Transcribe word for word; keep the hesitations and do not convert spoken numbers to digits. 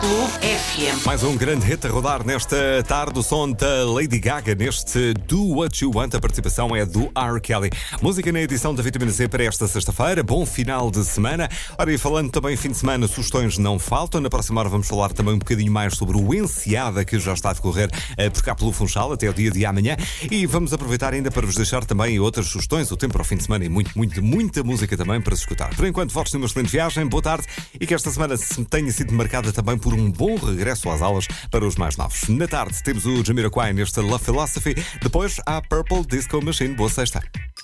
Clube F M. Mais um grande hit a rodar nesta tarde, o som da Lady Gaga neste Do What You Want. A participação é do R. Kelly. Música na edição da Vitamina C para esta sexta-feira. Bom final de semana. Ora, e falando também fim de semana, sugestões não faltam. Na próxima hora vamos falar também um bocadinho mais sobre o Enseada, que já está a decorrer eh, por cá pelo Funchal até o dia de amanhã. E vamos aproveitar ainda para vos deixar também outras sugestões, o tempo para o fim de semana e muito, muito, muita música também para se escutar. Por enquanto, votos de uma excelente viagem, boa tarde e que esta semana tenha sido marcada também por um bom regresso às aulas para os mais novos. Na tarde temos o Jamiroquai neste Love Philosophy, depois a Purple Disco Machine. Boa sexta.